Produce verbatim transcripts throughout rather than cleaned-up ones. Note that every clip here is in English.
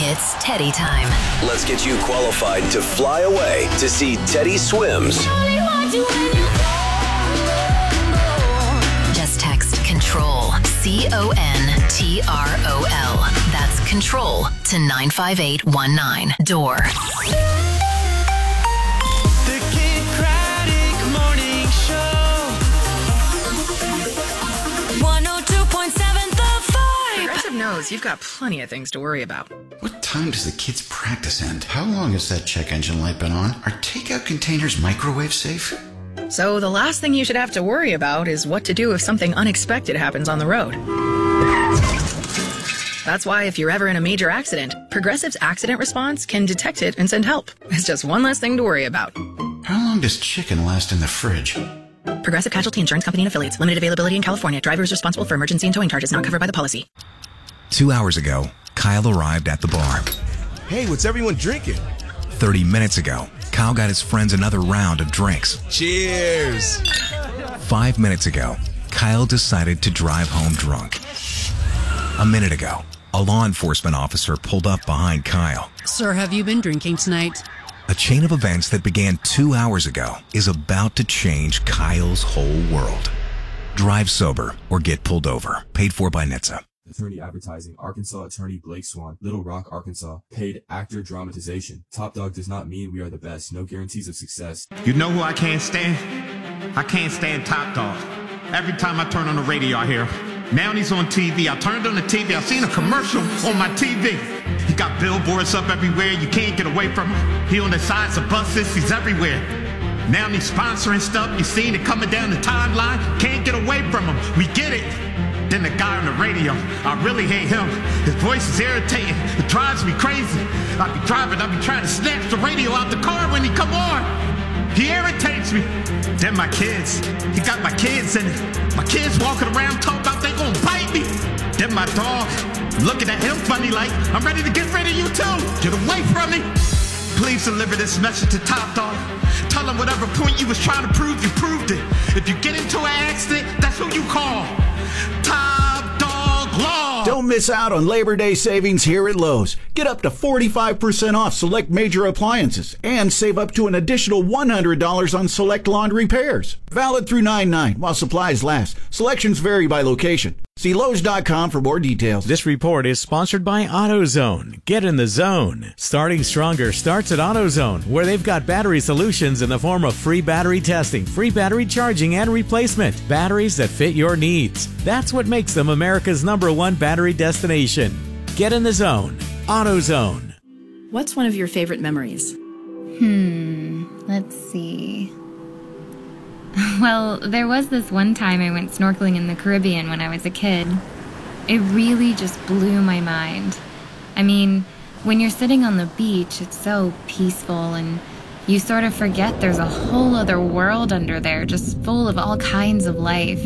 It's Teddy time. Let's get you qualified to fly away to see Teddy Swims. Just text CONTROL, C O N T R O L. That's CONTROL to nine five eight one nine. Door. Knows you've got plenty of things to worry about. What time does the kids' practice end? How long has that check engine light been on? Are takeout containers microwave safe? So the last thing you should have to worry about is what to do if something unexpected happens on the road. That's why if you're ever in a major accident, Progressive's accident response can detect it and send help. It's just one less thing to worry about. How long does chicken last in the fridge? Progressive Casualty Insurance Company and Affiliates. Limited availability in California. Driver is responsible for emergency and towing charges not covered by the policy. Two hours ago, Kyle arrived at the bar. Hey, what's everyone drinking? Thirty minutes ago, Kyle got his friends another round of drinks. Cheers! Five minutes ago, Kyle decided to drive home drunk. A minute ago, a law enforcement officer pulled up behind Kyle. Sir, have you been drinking tonight? A chain of events that began two hours ago is about to change Kyle's whole world. Drive sober or get pulled over. Paid for by N H T S A. Attorney Advertising, Arkansas attorney Blake Swan, Little Rock, Arkansas. Paid actor dramatization. Top Dog does not mean we are the best. No guarantees of success. You know who I can't stand? I can't stand Top Dog. Every time I turn on the radio, I hear him. Now he's on T V. I turned on the T V. I seen a commercial on my T V. He got billboards up everywhere. You can't get away from him. He on the sides of buses. He's everywhere. Now he's sponsoring stuff. You seen it coming down the timeline. Can't get away from him. We get it. Then the guy on the radio, I really hate him. His voice is irritating. It drives me crazy. I be driving, I be trying to snatch the radio out the car when he come on. He irritates me. Then my kids, he got my kids in it. My kids walking around talking about they gonna bite me. Then my dog, looking at him funny like, I'm ready to get rid of you too. Get away from me. Please deliver this message to Top Dog. Tell him whatever point you was trying to prove, you proved it. If you get into an accident, that's who you call. Top Dog Law. Don't miss out on Labor Day savings here at Lowe's. Get up to forty-five percent off select major appliances and save up to an additional one hundred dollars on select lawn repairs. Valid through nine nine while supplies last. Selections vary by location. See Lowe's dot com for more details. This report is sponsored by AutoZone. Get in the zone. Starting stronger starts at AutoZone, where they've got battery solutions in the form of free battery testing, free battery charging, and replacement. Batteries that fit your needs. That's what makes them America's number one battery destination. Get in the zone. AutoZone. What's one of your favorite memories? Hmm, let's see. Well, there was this one time I went snorkeling in the Caribbean when I was a kid. It really just blew my mind. I mean, when you're sitting on the beach, it's so peaceful and you sort of forget there's a whole other world under there just full of all kinds of life.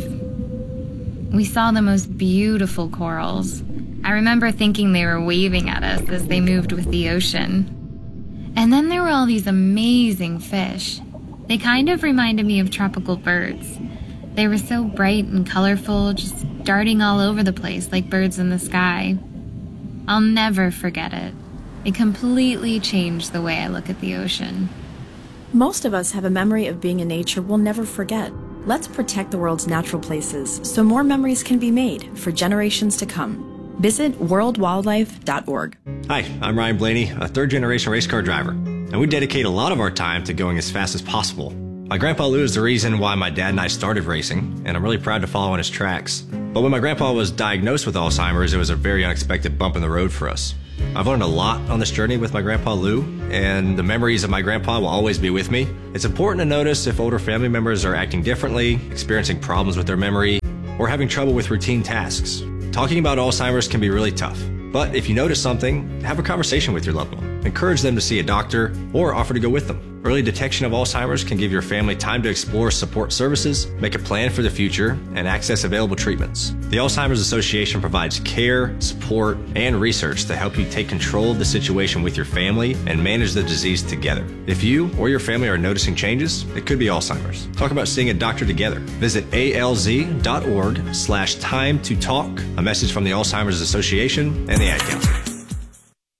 We saw the most beautiful corals. I remember thinking they were waving at us as they moved with the ocean. And then there were all these amazing fish. They kind of reminded me of tropical birds. They were so bright and colorful, just darting all over the place like birds in the sky. I'll never forget it. It completely changed the way I look at the ocean. Most of us have a memory of being in nature we'll never forget. Let's protect the world's natural places so more memories can be made for generations to come. Visit world wildlife dot org. Hi, I'm Ryan Blaney, a third-generation race car driver, and we dedicate a lot of our time to going as fast as possible. My grandpa Lou is the reason why my dad and I started racing, and I'm really proud to follow in his tracks. But when my grandpa was diagnosed with Alzheimer's, it was a very unexpected bump in the road for us. I've learned a lot on this journey with my grandpa Lou, and the memories of my grandpa will always be with me. It's important to notice if older family members are acting differently, experiencing problems with their memory, or having trouble with routine tasks. Talking about Alzheimer's can be really tough, but if you notice something, have a conversation with your loved one. Encourage them to see a doctor or offer to go with them. Early detection of Alzheimer's can give your family time to explore support services, make a plan for the future, and access available treatments. The Alzheimer's Association provides care, support, and research to help you take control of the situation with your family and manage the disease together. If you or your family are noticing changes, it could be Alzheimer's. Talk about seeing a doctor together. Visit A L Z dot org slash time to talk. A message from the Alzheimer's Association and the Ad Council.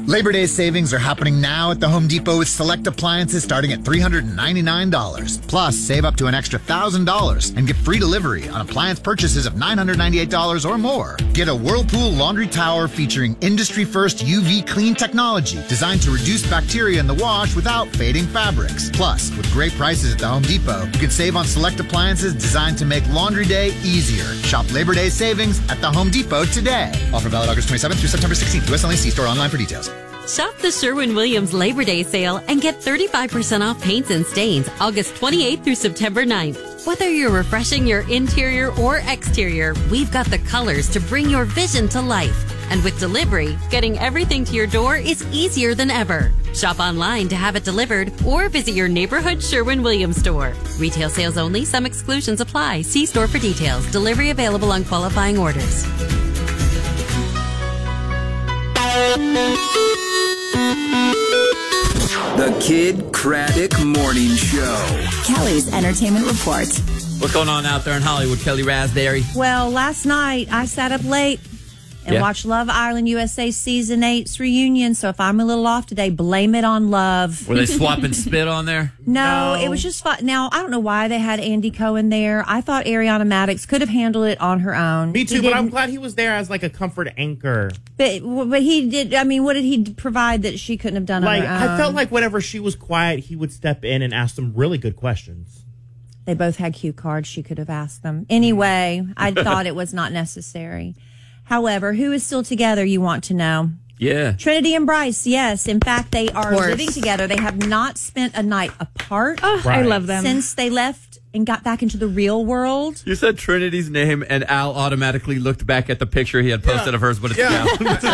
Labor Day savings are happening now at the Home Depot with select appliances starting at three hundred ninety-nine dollars. Plus, save up to an extra one thousand dollars and get free delivery on appliance purchases of nine hundred ninety-eight dollars or more. Get a Whirlpool laundry tower featuring industry-first U V clean technology designed to reduce bacteria in the wash without fading fabrics. Plus, with great prices at the Home Depot, you can save on select appliances designed to make laundry day easier. Shop Labor Day savings at the Home Depot today. Offer valid August twenty-seventh through September sixteenth. U S only. See store online for details. Shop the Sherwin-Williams Labor Day sale and get thirty-five percent off paints and stains August twenty-eighth through September ninth. Whether you're refreshing your interior or exterior, we've got the colors to bring your vision to life. And with delivery, getting everything to your door is easier than ever. Shop online to have it delivered or visit your neighborhood Sherwin-Williams store. Retail sales only. Some exclusions apply. See store for details. Delivery available on qualifying orders. The Kid Craddock Morning Show. Kelly's Entertainment Report. What's going on out there in Hollywood, Kelly Raspberry? Well, last night I sat up late and yeah. watched Love Island U S A Season eight's reunion. So if I'm a little off today, blame it on Love. Were they swapping spit on there? No, no, it was just fun. Now, I don't know why they had Andy Cohen there. I thought Ariana Madix could have handled it on her own. Me too, but I'm glad he was there as like a comfort anchor. But but he did, I mean, what did he provide that she couldn't have done like, on her own? I felt like whenever she was quiet, he would step in and ask some really good questions. They both had cue cards she could have asked them. Anyway, I thought it was not necessary. However, who is still together, you want to know? Yeah. Trinity and Bryce, yes. In fact, they are living together. They have not spent a night apart. Oh, right. I love them. Since they left and got back into the real world. You said Trinity's name, and Al automatically looked back at the picture he had posted yeah. of hers, but it's yeah. down. yeah.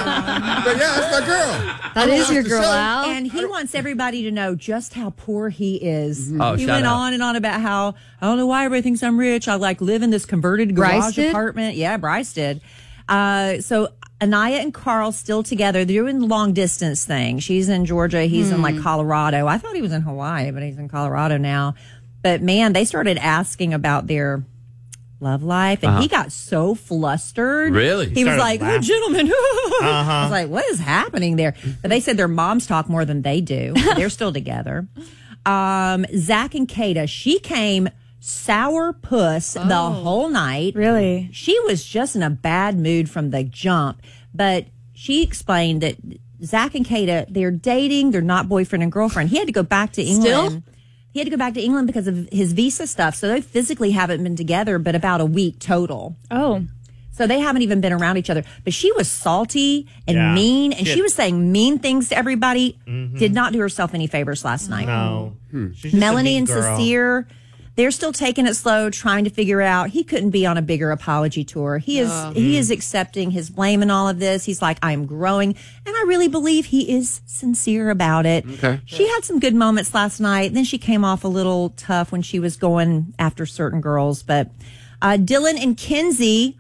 yeah, that's my girl. That is your girl, Al. And he wants everybody to know just how poor he is. Mm-hmm. Oh, he shout went out. on and on about how, I don't know why everybody thinks I'm rich. I like live in this converted garage Bryce did? apartment. Yeah, Bryce did. Uh, so Anaya and Carl still together. They're doing the long distance thing. She's in Georgia. He's hmm. in like Colorado. I thought he was in Hawaii, but he's in Colorado now. But man, they started asking about their love life, and uh-huh. he got so flustered. Really? He, he was like, laughing. "Oh, gentlemen." uh-huh. I was like, "What is happening there?" But they said their moms talk more than they do. They're still together. Um, Zach and Kata, she came sour puss oh, the whole night. Really? She was just in a bad mood from the jump. But she explained that Zach and Kata, they're dating. They're not boyfriend and girlfriend. He had to go back to England. Still? He had to go back to England because of his visa stuff. So they physically haven't been together, but about a week total. Oh. So they haven't even been around each other. But she was salty and yeah. mean, and she, she was saying mean things to everybody. Mm-hmm. Did not do herself any favors last night. No. Hmm. Melanie and Sincere, they're still taking it slow, trying to figure out. He couldn't be on a bigger apology tour. He is oh. he is accepting his blame in all of this. He's like, I am growing, and I really believe he is sincere about it. Okay. She had some good moments last night. Then she came off a little tough when she was going after certain girls. But uh, Dylan and Kinsey,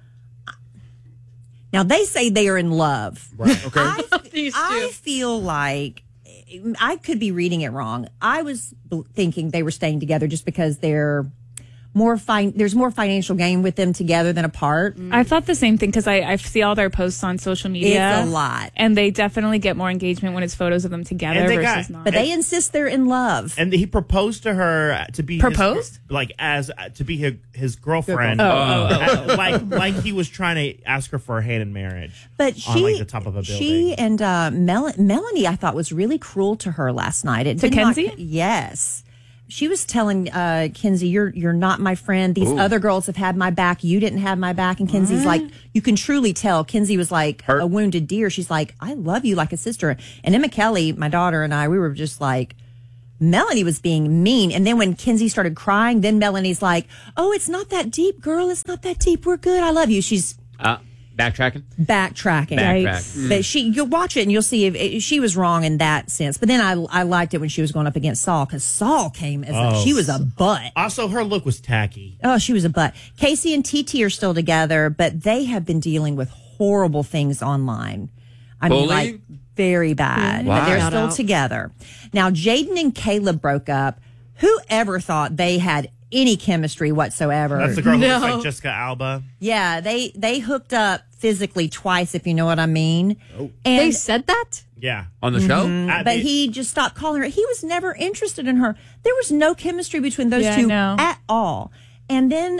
now they say they are in love. Right. Okay. I, I feel like I could be reading it wrong. I was thinking they were staying together just because they're more fin- there's more financial gain with them together than apart. I thought the same thing because I, I see all their posts on social media. It's a lot. And they definitely get more engagement when it's photos of them together versus got, not. But they insist they're in love. And he proposed to her to be proposed his, like as to be his, his girlfriend. Oh, oh, oh, oh. like like he was trying to ask her for a hand in marriage. But she, on like the top of a building. She and uh, Mel- Melanie, I thought, was really cruel to her last night. It to Kenzie? Not, yes. She was telling uh, Kinsey, you're you're not my friend. These Ooh. other girls have had my back. You didn't have my back. And Kinsey's what? like, you can truly tell. Kinsey was like Hurt. a wounded deer. She's like, I love you like a sister. And Emma Kelly, my daughter, and I, we were just like, Melanie was being mean. And then when Kinsey started crying, then Melanie's like, oh, it's not that deep, girl. It's not that deep. We're good. I love you. She's Uh, backtracking? backtracking. Backtrack. But she, you'll watch it and you'll see if it, she was wrong in that sense. But then I, I liked it when she was going up against Saul because Saul came as Oh. a, she was a butt. Also, her look was tacky. Oh, she was a butt. Casey and T T are still together, but they have been dealing with horrible things online. I mean, Bullying? like very bad. Wow. But they're Shout still out. together. Now, Jaden and Caleb broke up. Whoever thought they had any chemistry whatsoever? That's the girl No. who looks like Jessica Alba. Yeah, they they hooked up physically twice, if you know what I mean. Oh. And they said that? Yeah. On the show? Mhm. But he just stopped calling her. He was never interested in her. There was no chemistry between those Yeah, two no. at all. And then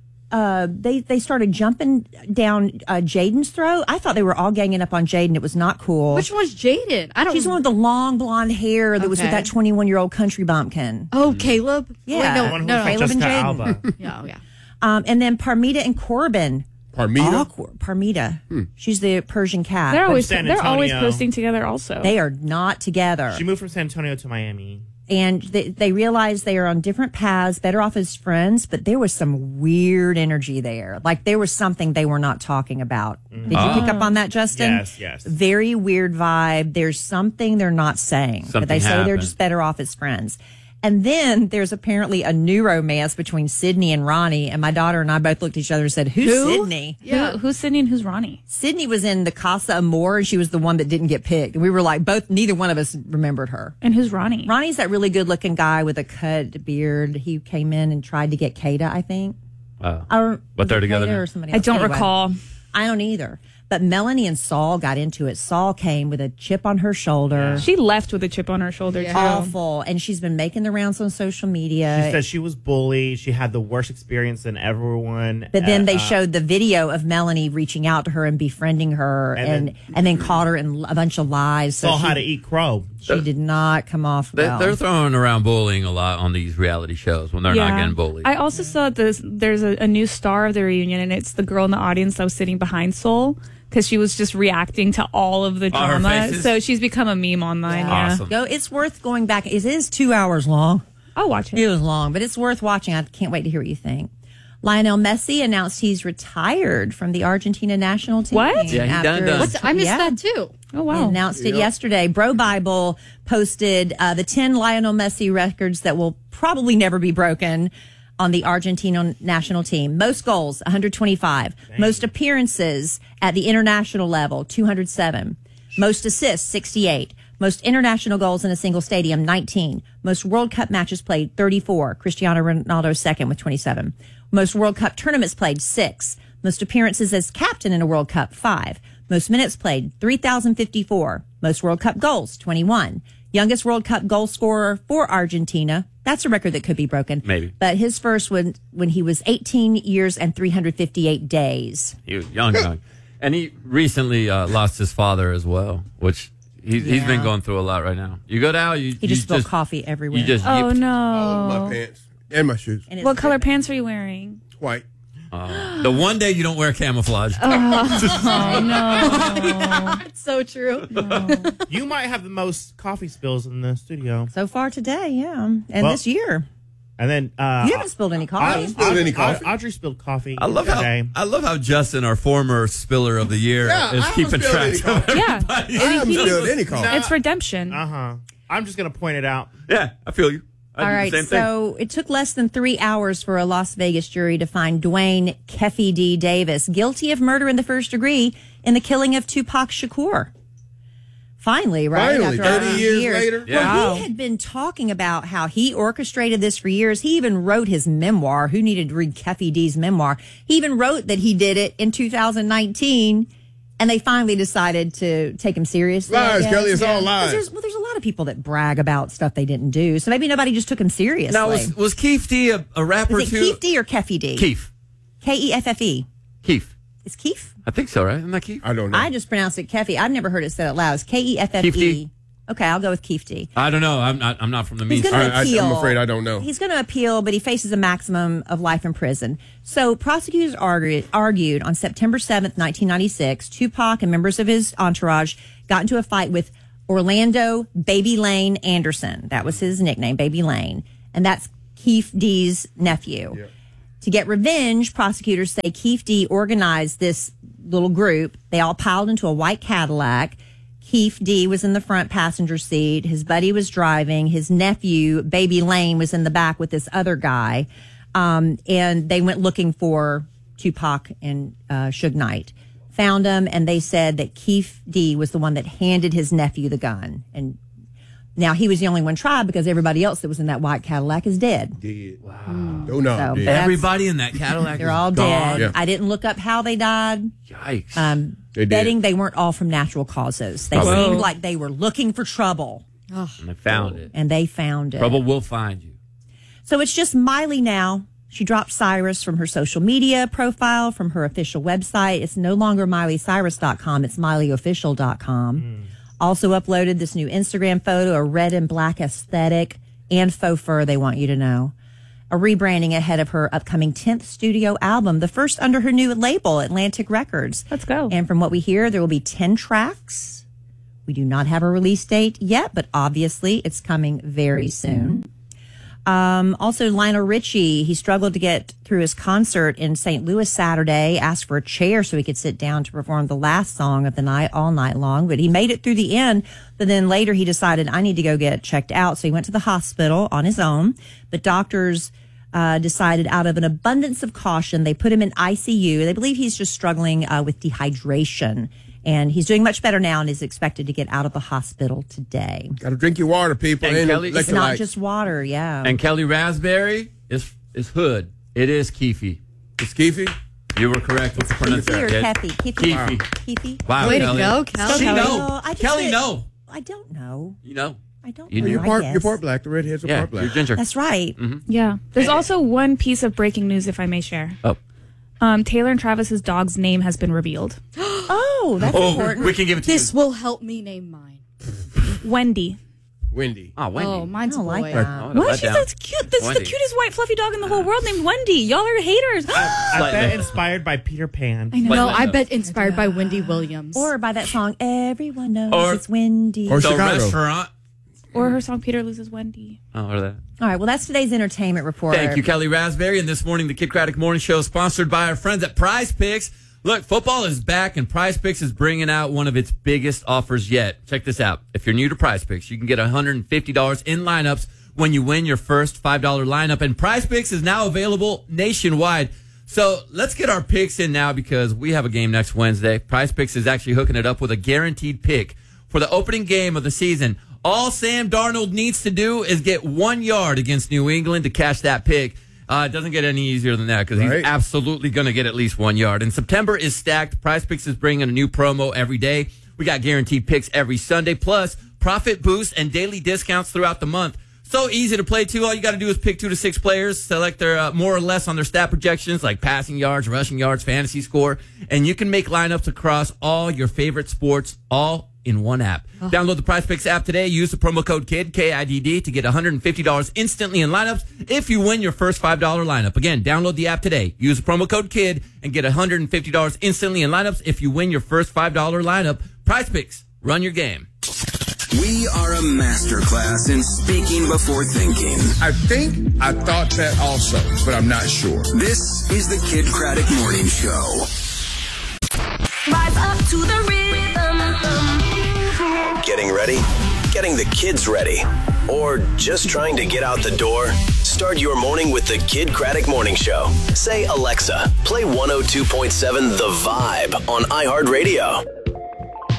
uh, they they started jumping down uh, Jaden's throat. I thought they were all ganging up on Jaden. It was not cool. Which one's Jaden? I don't. She's the one with the long blonde hair that was with Okay. that twenty-one-year-old country bumpkin. Oh, Caleb? Yeah. Wait, no, The one who no, was no. with Caleb and Jessica Jaden. Alba. Yeah, oh, yeah. Um, and then Parmita and Corbin. Parmita? Awkward. Parmita. She's the Persian cat. They're From always San they're always Antonio. posting together. Also, They are not together. She moved from San Antonio to Miami. And they, they realized they are on different paths, better off as friends, but there was some weird energy there. Like there was something they were not talking about. Did you Oh. pick up on that, Justin? Yes, yes. Very weird vibe. There's something they're not saying, but Something they say they're happened. just better off as friends. And then there's apparently a new romance between Sydney and Ronnie. And my daughter and I both looked at each other and said, who's Who? Sydney? Yeah. Who, who's Sydney and who's Ronnie? Sydney was in the Casa Amor, and she was the one that didn't get picked. And we were like, both, neither one of us remembered her. And who's Ronnie? Ronnie's that really good looking guy with a cut beard. He came in and tried to get Kata, I think. Wow. Or, But they're was it together Kata now? or somebody I else? don't Anyway, recall. I don't either. But Melanie and Saul got into it. Saul came with a chip on her shoulder. She left with a chip on her shoulder too. Awful. And she's been making the rounds on social media. She said she was bullied. She had the worst experience than everyone. But then Uh, they uh, showed the video of Melanie reaching out to her and befriending her, And and then- and then caught her in a bunch of lies. So saw she, how to eat crow. she did not come off They, well. They're throwing around bullying a lot on these reality shows when they're not getting bullied. I also saw this. There's a, a new star of the reunion, and it's the girl in the audience that was sitting behind Soul because she was just reacting to all of the All her drama. faces? So she's become a meme online. Yeah. Awesome. Go. It's worth going back. It is two hours long. I'll watch it. It was long, but it's worth watching. I can't wait to hear what you think. Lionel Messi announced he's retired from the Argentina national team. What? Yeah, he done after- done. What's, I missed Yeah. that too. Oh He wow. announced it yesterday. Bro Bible posted uh, the ten Lionel Messi records that will probably never be broken on the Argentina national team. Most goals, one hundred twenty-five. Most appearances at the international level, two hundred seven. Most assists, sixty-eight. Most international goals in a single stadium, nineteen. Most World Cup matches played, thirty-four. Cristiano Ronaldo second with twenty-seven. Most World Cup tournaments played, six. Most appearances as captain in a World Cup, five. Most minutes played, three thousand fifty-four. Most World Cup goals, twenty-one. Youngest World Cup goal scorer for Argentina. That's a record that could be broken. Maybe. But his first when when he was eighteen years and three hundred fifty-eight days. He was young, young. And he recently uh, lost his father as well, which he's, he's been Yeah. going through a lot right now. You go down, you, He you just spilled coffee everywhere. You just Oh yip. no. All of my pants and my shoes. And it's- What color pants are you wearing? White. Uh, the one day you don't wear camouflage. Oh no. It's so true. You might have the most coffee spills in the studio. So far today, yeah. And Well, this year. And then uh, You haven't spilled any coffee. I- I haven't spilled any Audrey- coffee. Audrey spilled coffee. I love how today. I love how Justin, our former spiller of the year, Yeah, is I haven't keeping spilled track any of coffee. Yeah. everybody. I haven't He- spilled any coffee. It's redemption. Uh huh. I'm just gonna point it out. Yeah, I feel you. I All do right, the same thing. so it took less than three hours for a Las Vegas jury to find Dwayne Keffy D. Davis guilty of murder in the first degree in the killing of Tupac Shakur. Finally, right? Finally, After all thirty these years later? Yeah. Well, Wow. he had been talking about how he orchestrated this for years. He even wrote his memoir. Who needed to read Keffy D's memoir? He even wrote that he did it in two thousand nineteen, and they finally decided to take him seriously. I Lies, guess. Kelly. It's all 'Cause lies. There's, well, there's a lot of people that brag about stuff they didn't do, so maybe nobody just took him seriously. Now, was, was Keith D a, a rapper Is it too? Keith D or Keffy D? Keith. K E F F E. Keith. It's Keith? I think so, right? Isn't that Keith? I don't know. I just pronounced it Keffy. I've never heard it said out loud. It's K E F F Keith E. D. Okay, I'll go with Keith D. I don't know. I'm not. I'm not from the mean He's side. going to I- I- appeal. I'm afraid I don't know. He's going to appeal, but he faces a maximum of life in prison. So prosecutors argued, argued on September seventh, nineteen ninety-six, Tupac and members of his entourage got into a fight with Orlando Baby Lane Anderson. That was his nickname, Baby Lane. And that's Keith D's nephew. Yeah. To get revenge, prosecutors say Keith D organized this little group. They all piled into a white Cadillac. Keith D was in the front passenger seat. His buddy was driving. His nephew, Baby Lane, was in the back with this other guy. Um, and they went looking for Tupac and uh, Suge Knight. Found him, and they said that Keith D was the one that handed his nephew the gun. And Now, he was the only one tried because everybody else that was in that white Cadillac is dead. Dead. Wow. Oh, no. So dead. that's- Everybody in that Cadillac They're is all gone. dead. Yeah. I didn't look up how they died. Yikes. Um, They did. betting they weren't all from natural causes. They Probably. seemed like they were looking for trouble, And they found it. and they found it. Trouble will find you. So it's just Miley now. She dropped Cyrus from her social media profile, from her official website. It's no longer miley cyrus dot com. It's miley official dot com. Mm. Also uploaded this new Instagram photo, a red and black aesthetic, and faux fur, they want you to know. A rebranding ahead of her upcoming tenth studio album, the first under her new label, Atlantic Records. Let's go. And from what we hear, there will be ten tracks. We do not have a release date yet, but obviously it's coming very soon. Um, also, Lionel Richie, he struggled to get through his concert in Saint Louis Saturday, asked for a chair so he could sit down to perform the last song of the night all night long, but he made it through the end. But then later he decided, I need to go get checked out. So he went to the hospital on his own, but doctors uh, decided out of an abundance of caution, they put him in I C U. They believe he's just struggling uh, with dehydration. And he's doing much better now and is expected to get out of the hospital today. Got to drink your water, people. And Ain't no Kelly- It's not electrolytes. just water, yeah. And Kelly Raspberry is is hood. It is Keefe. It's Keefe? You were correct with the Keefe or pronunciation. Kefi? Keefe. Keefe. Keefe. Wow, Way to Kelly. go, Kelly. She Well, know. I just Kelly did- know. I don't know. You know. I don't You know. knew. You're I part, guess. you're part black. The redheads are Yeah, part black. you're ginger. That's right. Yeah. There's also one piece of breaking news, if I may share. Oh. Um, Taylor and Travis's dog's name has been revealed. Oh, that's Oh, important. we can give it to This you. will help me name mine. Wendy. Wendy. Oh, Wendy. Oh, mine's I a don't like boy. that. Oh, What? let She's down. that's cute. That's Wendy. the cutest white fluffy dog in the whole world named Wendy. Y'all are haters. I Like bet that. inspired by Peter Pan. I know. No, Like I that. bet inspired by Wendy Williams. Or by that song, Everyone Knows Or- It's Windy. Or The Chicago. restaurant. Or her song Peter Loses Wendy. Oh, or that. All right, well, that's today's entertainment report. Thank you, Kelly Raspberry. And this morning, the Kid Craddock Morning Show is sponsored by our friends at Prize Picks. Look, football is back, and Prize Picks is bringing out one of its biggest offers yet. Check this out. If you're new to Prize Picks, you can get one hundred fifty dollars in lineups when you win your first five dollar lineup. And Prize Picks is now available nationwide. So let's get our picks in now because we have a game next Wednesday. Prize Picks is actually hooking it up with a guaranteed pick for the opening game of the season. All Sam Darnold needs to do is get one yard against New England to cash that pick. Uh, it doesn't get any easier than that because Right. he's absolutely going to get at least one yard. And September is stacked. Prize Picks is bringing a new promo every day. We got guaranteed picks every Sunday, plus profit boosts and daily discounts throughout the month. So easy to play, too. All you got to do is pick two to six players, select their uh, more or less on their stat projections, like passing yards, rushing yards, fantasy score, and you can make lineups across all your favorite sports, all in one app. Oh. Download the Prize Picks app today. Use the promo code KID, K I D D, to get one hundred fifty dollars instantly in lineups if you win your first five dollar lineup. Again, download the app today. Use the promo code KID and get one hundred fifty dollars instantly in lineups if you win your first five dollar lineup. Prize Picks. Run your game. We are a masterclass in speaking before thinking. I think I thought that also, but I'm not sure. This is the Kid Craddock Morning Show. Rise up to the rhythm. Getting ready? Getting the kids ready? Or just trying to get out the door? Start your morning with the Kid Craddock Morning Show. Say, Alexa, play one oh two point seven The Vibe on iHeartRadio.